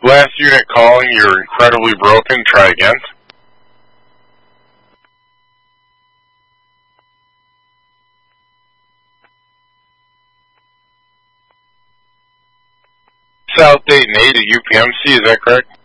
Last unit calling, you're incredibly broken. Try again. South Dayton 8 at UPMC, is that correct?